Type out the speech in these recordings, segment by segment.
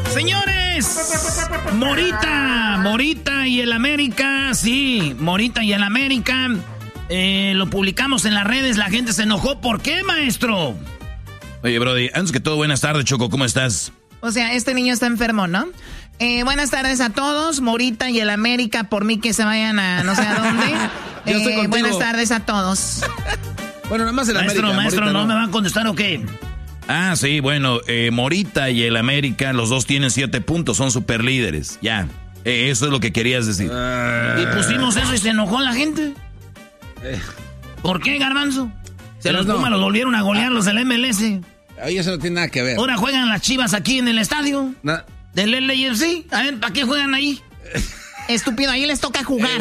Señores, Morita y el América, sí, Morita y el América, lo publicamos en las redes, la gente se enojó. ¿Por qué, maestro? Oye, Brody, antes que todo, buenas tardes, Choco, ¿cómo estás? O sea, este niño está enfermo, ¿no? Buenas tardes a todos, Morita y el América, por mí que se vayan a no sé a dónde. Yo estoy contigo. Buenas tardes a todos. Bueno, nada más el América. Maestro, Morita, ¿no me van a contestar o qué? Ah, sí, bueno, Morita y el América, los dos tienen 7 puntos, son super líderes, ya. Eso es lo que querías decir. Y pusimos eso y se enojó la gente. ¿Por qué, Garbanzo? Los Pumas los volvieron a golear los del MLS. Ahí eso no tiene nada que ver. Ahora juegan las Chivas aquí en el estadio del LAFC. A ver, ¿para qué juegan ahí? Estúpido, ahí les toca jugar.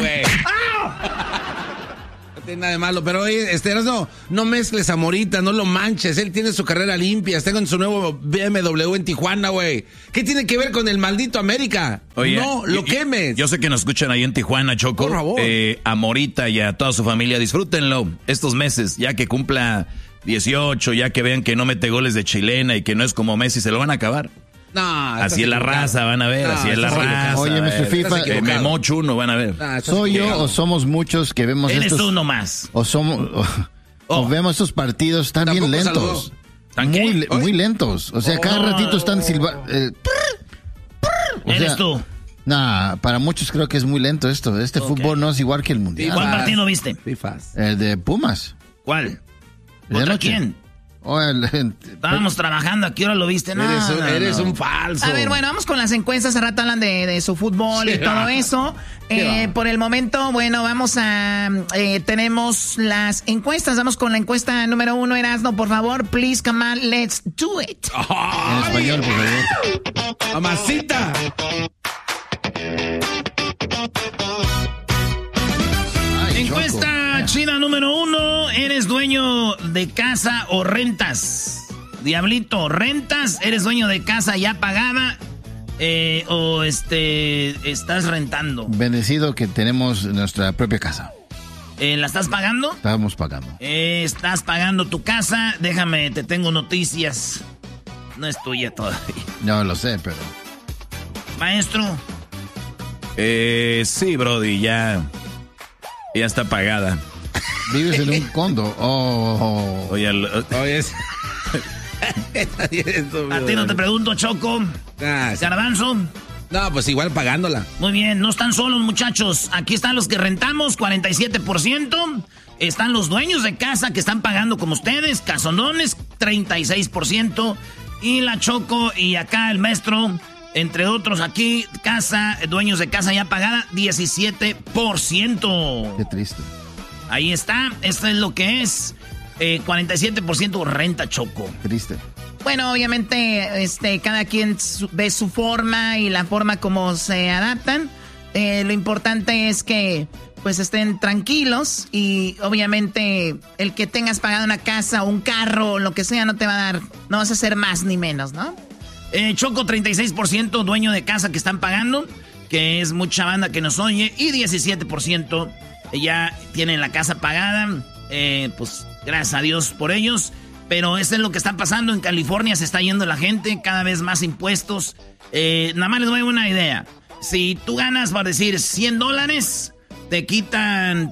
No tiene nada de malo, pero oye, no mezcles a Morita, no lo manches. Él tiene su carrera limpia, está con su nuevo BMW en Tijuana, güey. ¿Qué tiene que ver con el maldito América? Oye, no, lo quemes. Yo sé que nos escuchan ahí en Tijuana, Choco. Por favor. A Morita y a toda su familia, disfrútenlo estos meses, ya que cumpla 18, ya que vean que no mete goles de chilena y que no es como Messi, se lo van a acabar. No, así es la raza, van a ver, así es la raza. Oye, Mr. FIFA, Memo Chuno, van a ver. ¿Soy yo o somos muchos que vemos Eres estos? tú nomás. O vemos estos partidos, están bien lentos. Muy lentos. O sea, cada ratito están silbando. Eres tú. Nah, para muchos creo que es muy lento esto. Este fútbol no es igual que el mundial. ¿Cuál partido viste? El de Pumas. ¿Cuál? ¿Contra quién? Estábamos trabajando, ¿a qué hora lo viste? No, eres un falso. A ver, bueno, vamos con las encuestas. Hace rato hablan de su fútbol y todo eso. Por el momento, bueno, vamos a... tenemos las encuestas. Vamos con la encuesta número 1. Erasno, por favor, please, come on, let's do it. En español, por favor. ¡Mamacita! Encuesta china número 1. ¿Eres dueño de casa o rentas? Diablito, ¿rentas? ¿Eres dueño de casa ya pagada? ¿O estás rentando? Bendecido que tenemos nuestra propia casa. ¿La estás pagando? Estamos pagando. Estás pagando tu casa. Déjame, te tengo noticias. No es tuya todavía. No lo sé, pero... Maestro. Sí, Brody, ya está pagada. Vives en un condo. Oye, a ti no te pregunto, Choco. Garbanzo. No, pues igual pagándola. Muy bien, no están solos, muchachos. Aquí están los que rentamos, 47%. Están los dueños de casa que están pagando como ustedes, casonones, 36%. Y la Choco y acá el maestro, entre otros aquí, dueños de casa ya pagada, 17%. Qué triste. Ahí está, esto es lo que es. 47% renta, Choco. Triste. Bueno, obviamente, cada quien ve su forma y la forma como se adaptan. Lo importante es que, pues, estén tranquilos y, obviamente, el que tengas pagado una casa o un carro o lo que sea no te va a dar, no vas a hacer más ni menos, ¿no? Choco, 36% dueño de casa que están pagando, que es mucha banda que nos oye, y 17% ya tienen la casa pagada. Pues, gracias a Dios por ellos. Pero eso es lo que está pasando. En California se está yendo la gente, cada vez más impuestos. Nada más les doy una idea. Si tú ganas, por decir, $100, te quitan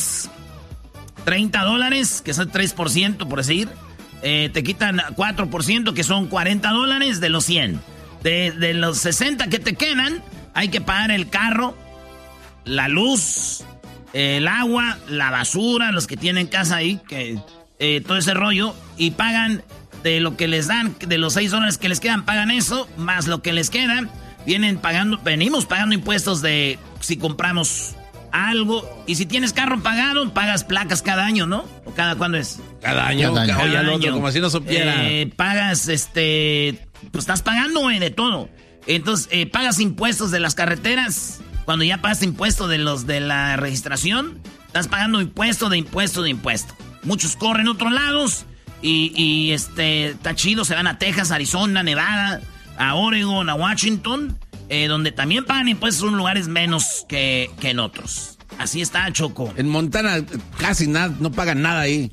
$30, que son 3%, por decir. Te quitan 4%, que son $40 de los 100. De los 60 que te quedan, hay que pagar el carro, la luz, el agua, la basura, los que tienen casa ahí, que todo ese rollo, y pagan de lo que les dan, de los $6 que les quedan, pagan eso, más lo que les queda, venimos pagando impuestos de si compramos algo, y si tienes carro pagado, pagas placas cada año, ¿no? ¿O cada cuándo es? Cada año. Cada año. Otro, como si no supiera. Pagas, pues estás pagando, de todo. Entonces, pagas impuestos de las carreteras. Cuando ya pagas impuestos de los de la registración, estás pagando impuesto. Muchos corren a otros lados y está chido, se van a Texas, Arizona, Nevada, a Oregon, a Washington, donde también pagan impuestos en lugares menos que en otros. Así está, Choco. En Montana casi nada, no pagan nada ahí.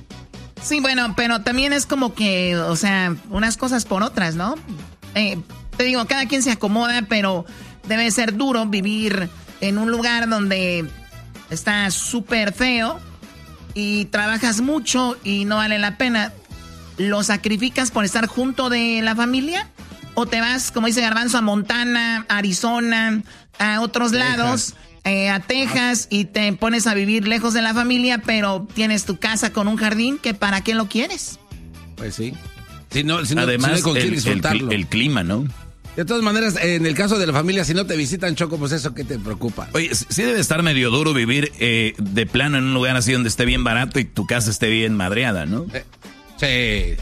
Sí, bueno, pero también es como que, o sea, unas cosas por otras, ¿no? te digo, cada quien se acomoda, pero debe ser duro vivir en un lugar donde está súper feo y trabajas mucho y no vale la pena. ¿Lo sacrificas por estar junto de la familia? ¿O te vas, como dice Garbanzo, a Montana, Arizona, a otros lados, a Texas, y te pones a vivir lejos de la familia, pero tienes tu casa con un jardín, que para qué lo quieres? Pues sí. Además, no el clima, ¿no? De todas maneras, en el caso de la familia, si no te visitan, Choco, pues eso, ¿qué te preocupa? Oye, sí debe estar medio duro vivir de plano en un lugar así donde esté bien barato y tu casa esté bien madreada, ¿no? Sí.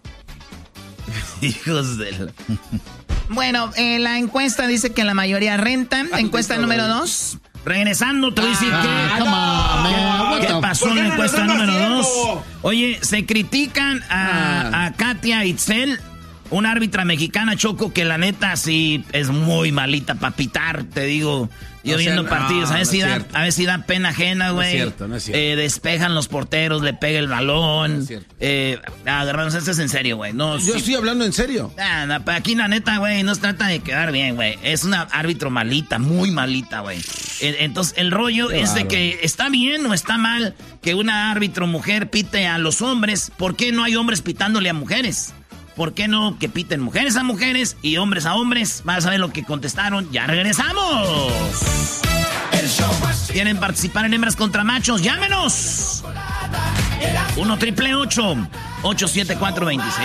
Hijos de la... Bueno, la encuesta dice que la mayoría rentan. Encuesta número 2. Regresando, te voy a decir ¿qué pasó en la encuesta número 2? Oye, se critican a Katia Itzel, una árbitra mexicana, Choco, que la neta sí es muy malita para pitar, te digo. Yo viendo partidos, a ver si da pena ajena, güey. No es cierto. Despejan los porteros, le pega el balón. Agarramos, esto es en serio, güey. No, yo estoy hablando en serio. Aquí la neta, güey, no se trata de quedar bien, güey. Es una árbitro malita, muy malita, güey. Entonces, el rollo es de que está bien o está mal que una árbitro mujer pite a los hombres. ¿Por qué no hay hombres pitándole a mujeres? ¿Por qué no que piten mujeres a mujeres y hombres a hombres? Vas a ver lo que contestaron. ¡Ya regresamos! ¿Quieren participar en hembras contra machos? ¡Llámenos! 1-888-874-26.